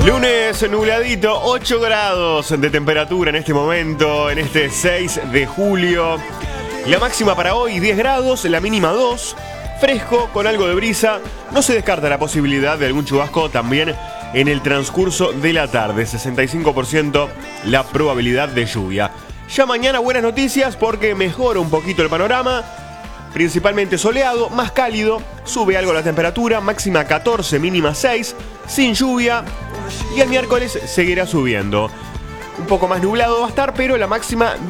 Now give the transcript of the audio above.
Lunes nubladito, 8 grados de temperatura en este momento, en este 6 de julio. La máxima para hoy 10 grados, la mínima 2. Fresco, con algo de brisa. No se descarta la posibilidad de algún chubasco también en el transcurso de la tarde. 65% la probabilidad de lluvia. Ya mañana buenas noticias porque mejora un poquito el panorama. Principalmente soleado, más cálido, sube algo la temperatura, máxima 14, mínima 6, sin lluvia. Y el miércoles seguirá subiendo. Un poco más nublado va a estar, pero la máxima